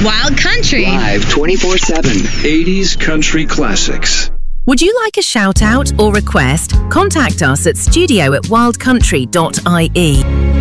Wild Country. Live 24/7. 80s country classics. Would you like a shout out or request? Contact us at studio@wildcountry.ie.